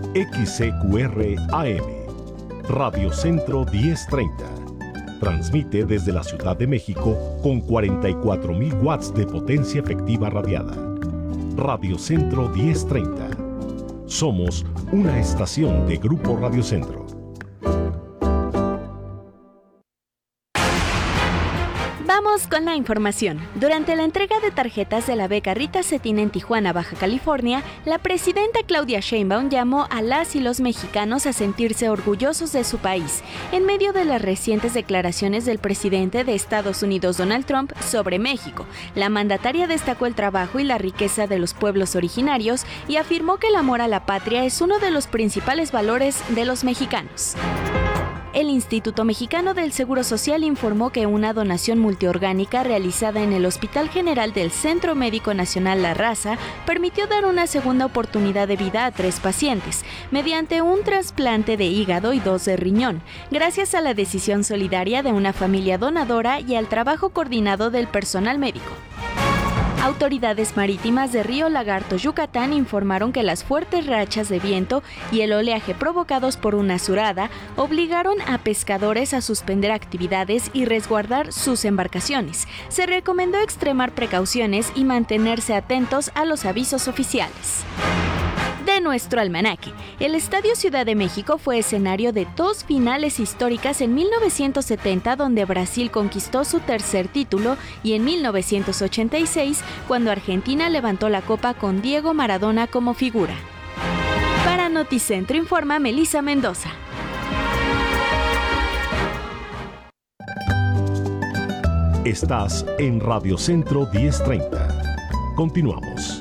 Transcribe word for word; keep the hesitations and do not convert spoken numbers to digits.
X C Q R A M, Radio Centro diez treinta. Transmite desde la Ciudad de México con cuarenta y cuatro mil watts de potencia efectiva radiada. Radio Centro diez treinta. Somos una estación de Grupo Radio Centro. Vamos con la información. Durante la entrega de tarjetas de la beca Rita Cetina en Tijuana, Baja California, la presidenta Claudia Sheinbaum llamó a las y los mexicanos a sentirse orgullosos de su país, en medio de las recientes declaraciones del presidente de Estados Unidos, Donald Trump, sobre México. La mandataria destacó el trabajo y la riqueza de los pueblos originarios y afirmó que el amor a la patria es uno de los principales valores de los mexicanos. El Instituto Mexicano del Seguro Social informó que una donación multiorgánica realizada en el Hospital General del Centro Médico Nacional La Raza permitió dar una segunda oportunidad de vida a tres pacientes, mediante un trasplante de hígado y dos de riñón, gracias a la decisión solidaria de una familia donadora y al trabajo coordinado del personal médico. Autoridades marítimas de Río Lagarto, Yucatán, informaron que las fuertes rachas de viento y el oleaje provocados por una surada obligaron a pescadores a suspender actividades y resguardar sus embarcaciones. Se recomendó extremar precauciones y mantenerse atentos a los avisos oficiales. De nuestro almanaque, el Estadio Ciudad de México fue escenario de dos finales históricas en mil novecientos setenta, donde Brasil conquistó su tercer título, y en mil novecientos ochenta y seis, cuando Argentina levantó la copa con Diego Maradona como figura. Para Noticentro informa Melissa Mendoza. Estás en Radio Centro diez treinta. Continuamos.